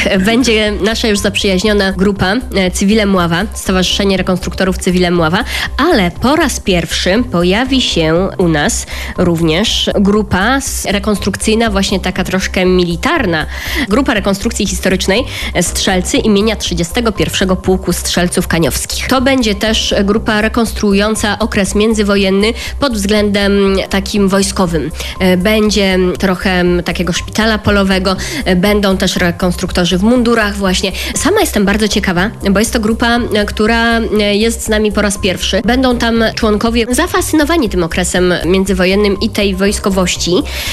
Tak, będzie nasza już zaprzyjaźniona grupa Cywile Mława, Stowarzyszenie Rekonstruktorów Cywile Mława, ale po raz pierwszy pojawi się u nas również grupa rekonstrukcyjna, właśnie taka troszkę militarna, grupa rekonstrukcji historycznej Strzelcy imienia 31 Pułku Strzelców Kaniowskich. To będzie też grupa rekonstruująca okres międzywojenny pod względem takim wojskowym. Będzie trochę takiego szpitala polowego, będą też rekonstruktorzy w mundurach właśnie. Sama jestem bardzo ciekawa, bo jest to grupa, która jest z nami po raz pierwszy. Będą tam członkowie zafascynowani tym okresem międzywojennym i tej wojskowości.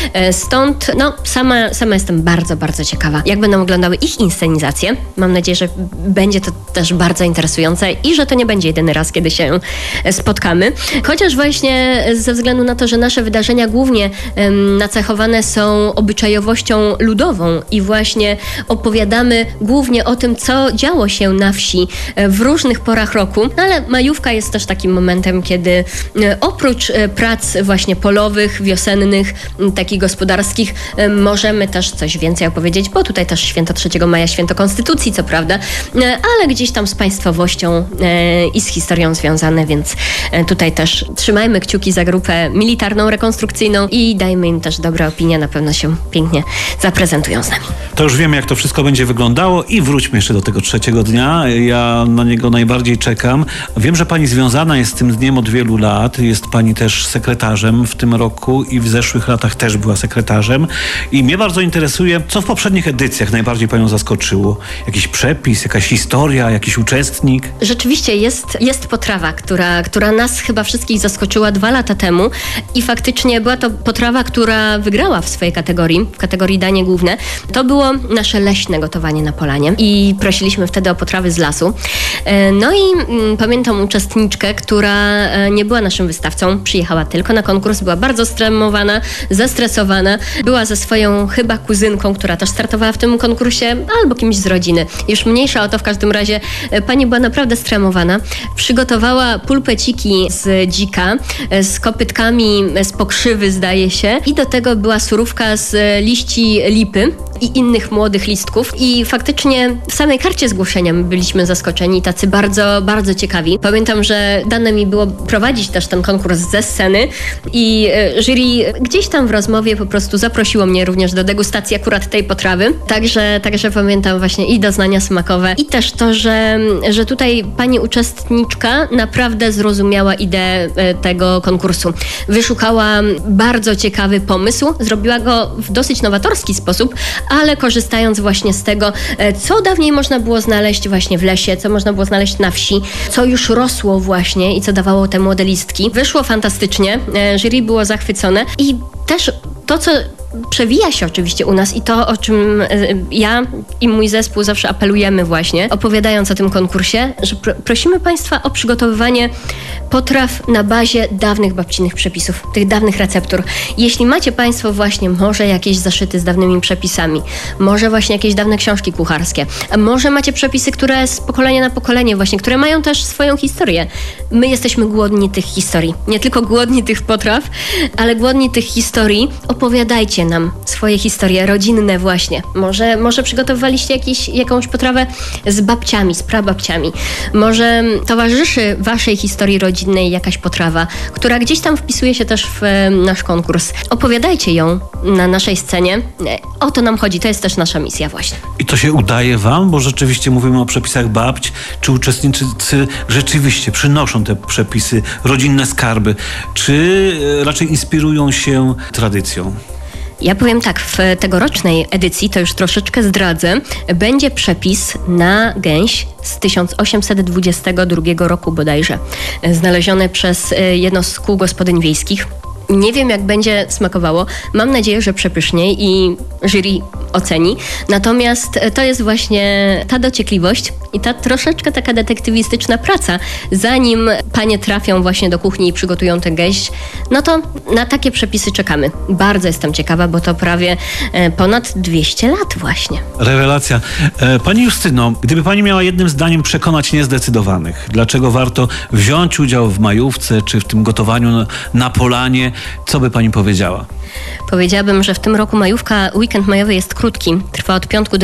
Stąd sama jestem bardzo, bardzo ciekawa, jak będą wyglądały ich inscenizacje. Mam nadzieję, że będzie to też bardzo interesujące i że to nie będzie jedyny raz, kiedy się spotkamy. Chociaż właśnie ze względu na to, że nasze wydarzenia głównie nacechowane są obyczajowością ludową i właśnie opowiadamy głównie o tym, co działo się na wsi w różnych porach roku, ale majówka jest też takim momentem, kiedy oprócz prac właśnie polowych, wiosennych, takich gospodarskich, możemy też coś więcej opowiedzieć, bo tutaj też święto 3 maja, święto Konstytucji, co prawda, ale gdzieś tam z państwowością i z historią związane, więc tutaj też trzymajmy kciuki za grupę militarną, rekonstrukcyjną i dajmy im też dobre opinie, na pewno się pięknie zaprezentują z nami. To już wiemy, jak to wszystko będzie wyglądało i wróćmy jeszcze do tego 3 dnia. Ja na niego najbardziej czekam. Wiem, że pani związana jest z tym dniem od wielu lat. Jest pani też sekretarzem w tym roku i w zeszłych latach też była sekretarzem. I mnie bardzo interesuje, co w poprzednich edycjach najbardziej panią zaskoczyło. Jakiś przepis, jakaś historia, jakiś uczestnik? Rzeczywiście jest potrawa, która nas chyba wszystkich zaskoczyła 2 lata temu i faktycznie była to potrawa, która wygrała w swojej kategorii, w kategorii danie główne. To było nasze leśne gotowanie na polanie i prosiliśmy wtedy o potrawy z lasu. No i pamiętam uczestniczkę, która nie była naszym wystawcą, przyjechała tylko na konkurs, była bardzo stremowana, zestresowana. Była ze swoją chyba kuzynką, która też startowała w tym konkursie, albo kimś z rodziny. Już mniejsza o to, w każdym razie pani była naprawdę stremowana. Przygotowała pulpeciki z dzika, z kopytkami z pokrzywy, zdaje się, i do tego była surówka z liści lipy i innych młodych listków i faktycznie w samej karcie zgłoszenia my byliśmy zaskoczeni, tacy bardzo, bardzo ciekawi. Pamiętam, że dane mi było prowadzić też ten konkurs ze sceny i jury gdzieś tam w rozmowie po prostu zaprosiło mnie również do degustacji akurat tej potrawy. Także pamiętam właśnie i doznania smakowe i też to, że tutaj pani uczestniczka naprawdę zrozumiała ideę tego konkursu. Wyszukała bardzo ciekawy pomysł, zrobiła go w dosyć nowatorski sposób, ale korzystając właśnie z tego, co dawniej można było znaleźć właśnie w lesie, co można było znaleźć na wsi, co już rosło właśnie i co dawało te młode listki. Wyszło fantastycznie, jury było zachwycone i też to, co przewija się oczywiście u nas i to, o czym ja i mój zespół zawsze apelujemy właśnie, opowiadając o tym konkursie, że prosimy Państwa o przygotowywanie potraw na bazie dawnych babcinych przepisów, tych dawnych receptur. Jeśli macie Państwo właśnie może jakieś zaszyty z dawnymi przepisami, może właśnie jakieś dawne książki kucharskie, a może macie przepisy, które z pokolenia na pokolenie właśnie, które mają też swoją historię. My jesteśmy głodni tych historii. Nie tylko głodni tych potraw, ale głodni tych historii. Opowiadajcie nam swoje historie rodzinne właśnie. Może przygotowywaliście jakąś potrawę z babciami, z prababciami. Może towarzyszy waszej historii rodzinnej jakaś potrawa, która gdzieś tam wpisuje się też w nasz konkurs. Opowiadajcie ją na naszej scenie. O to nam chodzi. To jest też nasza misja właśnie. I to się udaje wam? Bo rzeczywiście mówimy o przepisach babć. Czy uczestnicy rzeczywiście przynoszą te przepisy, rodzinne skarby? Czy raczej inspirują się tradycją? Ja powiem tak, w tegorocznej edycji, to już troszeczkę zdradzę, będzie przepis na gęś z 1822 roku bodajże, znaleziony przez jedno z kół gospodyń wiejskich. Nie wiem, jak będzie smakowało. Mam nadzieję, że przepyszniej i jury oceni. Natomiast to jest właśnie ta dociekliwość i ta troszeczkę taka detektywistyczna praca. Zanim panie trafią właśnie do kuchni i przygotują tę gęś, no to na takie przepisy czekamy. Bardzo jestem ciekawa, bo to prawie ponad 200 lat właśnie. Rewelacja. Pani Justyno, gdyby pani miała jednym zdaniem przekonać niezdecydowanych, dlaczego warto wziąć udział w majówce czy w tym gotowaniu na polanie, co by pani powiedziała? Powiedziałabym, że w tym roku majówka, weekend majowy jest krótki. Trwa od piątku do